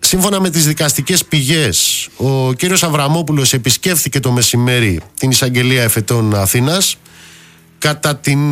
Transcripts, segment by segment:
Σύμφωνα με τις δικαστικές πηγές, ο κύριος Αβραμόπουλος επισκέφθηκε το μεσημέρι την εισαγγελία εφετών Αθήνας. Κατά την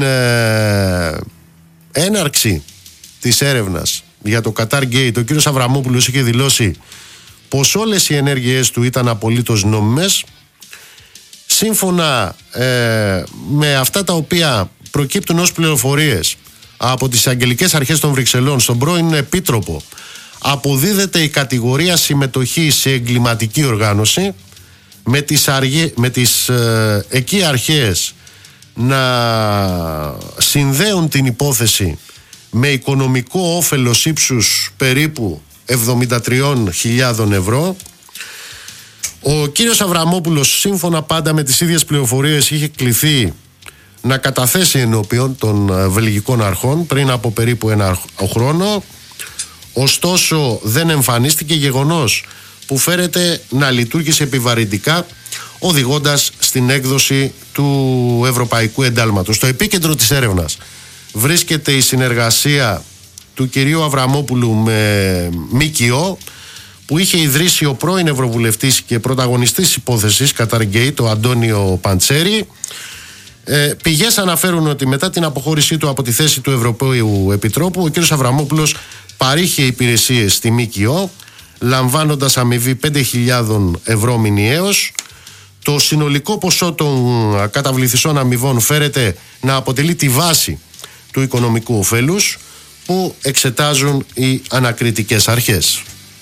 έναρξη της έρευνας για το Qatar Gate, ο κύριος Αβραμόπουλος είχε δηλώσει πως όλες οι ενέργειές του ήταν απολύτως νόμιμες. Σύμφωνα με αυτά τα οποία προκύπτουν ως πληροφορίες από τις αγγελικές αρχές των Βρυξελών, στον πρώην επίτροπο αποδίδεται η κατηγορία συμμετοχή σε εγκληματική οργάνωση, με τις εκεί αρχές να συνδέουν την υπόθεση με οικονομικό όφελος ύψους περίπου 73.000 ευρώ. Ο κύριος Αβραμόπουλος, σύμφωνα πάντα με τις ίδιες πληροφορίες, είχε κληθεί να καταθέσει ενώπιον των βελγικών αρχών πριν από περίπου ένα χρόνο. Ωστόσο δεν εμφανίστηκε, γεγονός που φέρεται να λειτουργήσε επιβαρυντικά, οδηγώντας στην έκδοση του Ευρωπαϊκού Εντάλματος. Στο επίκεντρο της έρευνας βρίσκεται η συνεργασία του κυρίου Αβραμόπουλου με ΜΚΟ που είχε ιδρύσει ο πρώην Ευρωβουλευτής και πρωταγωνιστής υπόθεσης Qatar Gate, ο Αντώνιο Παντσέρη. Πηγές αναφέρουν ότι μετά την αποχώρησή του από τη θέση του Ευρωπαίου Επιτρόπου, ο κύριος Αβραμόπουλος παρήχε υπηρεσίες στη ΜΚΟ, λαμβάνοντας αμοιβή 5.000 ευρώ μηνιαίως. Το συνολικό ποσό των καταβληθισών αμοιβών φέρεται να αποτελεί τη βάση του οικονομικού ωφέλους που εξετάζουν οι ανακριτικές αρχές.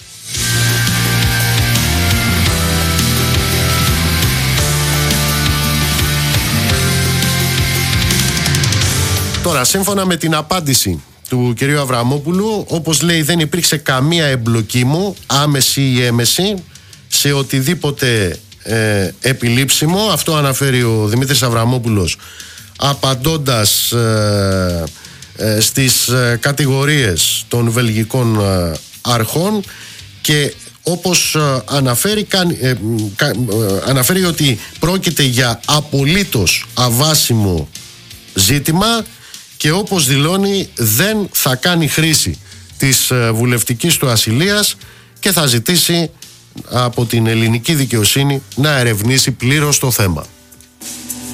Τώρα, σύμφωνα με την απάντηση του κυρίου Αβραμόπουλου, όπως λέει, δεν υπήρξε καμία εμπλοκή μου, άμεση ή έμεση, σε οτιδήποτε επιλήψιμο. Αυτό αναφέρει ο Δημήτρης Αβραμόπουλος, απαντώντας στις κατηγορίες των βελγικών αρχών, και όπως αναφέρει ότι πρόκειται για απολύτως αβάσιμο ζήτημα, και όπως δηλώνει δεν θα κάνει χρήση της βουλευτικής του ασυλίας και θα ζητήσει από την ελληνική δικαιοσύνη να ερευνήσει πλήρως το θέμα.